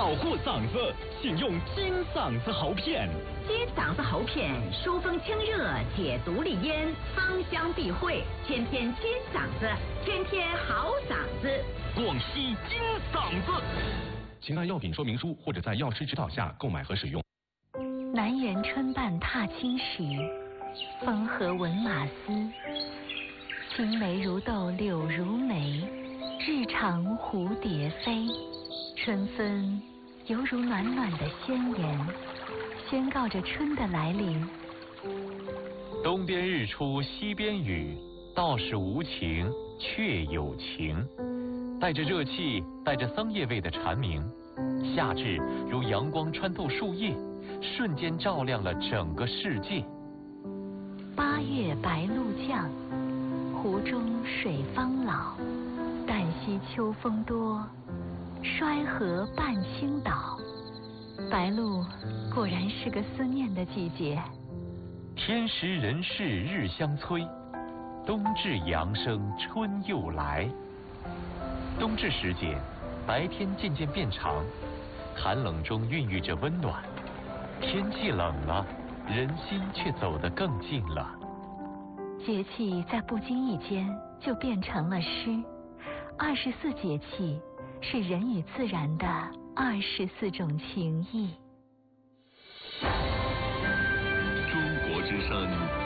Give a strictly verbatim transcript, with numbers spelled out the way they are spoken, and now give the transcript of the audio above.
保护嗓子，请用金嗓子喉片。 金嗓子喉片疏风清热，解毒利咽，芳香避秽，天天金嗓子，天天好嗓子。 广西金嗓子，请按药品说明书或者在药师指导下购买和使用。 南园春半踏青时，风和闻马嘶。青梅如豆柳如眉，日长蝴蝶飞。春分犹如暖暖的宣言，宣告着春的来临。 东边日出西边雨，道是无晴却有晴。带着热气，带着桑叶味的蝉鸣，夏至如阳光穿透树叶，瞬间照亮了整个世界。 八月白露降，湖中水方老。旦夕秋风多，衰河半倾倒。白露果然是个思念的季节。 天时人事日相催，冬至阳生春又来。冬至时节，白天渐渐变长，寒冷中孕育着温暖。天气冷了，人心却走得更近了。 节气在不经意间就变成了诗。二十四节气是人与自然的二十四种情谊。 中国之声